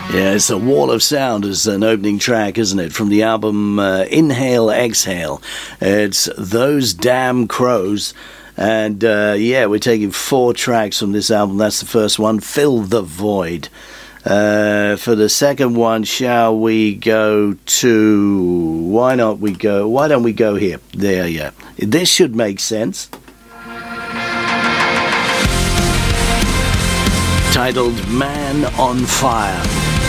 Yeah, it's a wall of sound as an opening track, isn't it? From the album Inhale, Exhale. It's Those Damn Crows. And we're taking 4 tracks from this album. That's the first one, Fill the Void. For the second one, shall we go to... Why don't we go here? There, yeah. This should make sense. Titled Man on Fire.